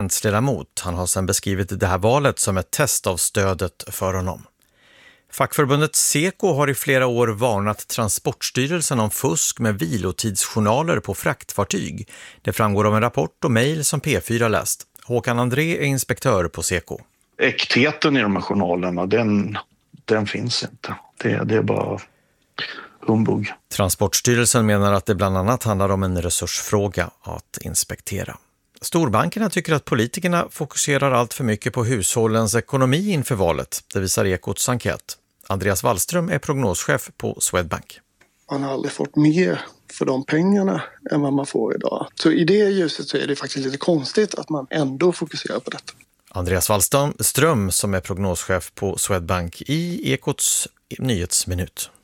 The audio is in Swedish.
parlamentsledamot. Han har sedan beskrivit det här valet som ett test av stödet för honom. Fackförbundet Seko har i flera år varnat Transportstyrelsen om fusk med vilotidsjournaler på fraktfartyg. Det framgår av en rapport och mejl som P4 läst. Håkan André är inspektör på Seko. Äktheten i de här journalerna, den finns inte. Det är bara humbug. Transportstyrelsen menar att det bland annat handlar om en resursfråga att inspektera. Storbankerna tycker att politikerna fokuserar allt för mycket på hushållens ekonomi inför valet. Det visar Ekots enkät. Andreas Wallström är prognoschef på Swedbank. Man har aldrig fått mer för de pengarna än vad man får idag. Så i det ljuset så är det faktiskt lite konstigt att man ändå fokuserar på detta. Andreas Wallström som är prognoschef på Swedbank i Ekots nyhetsminut.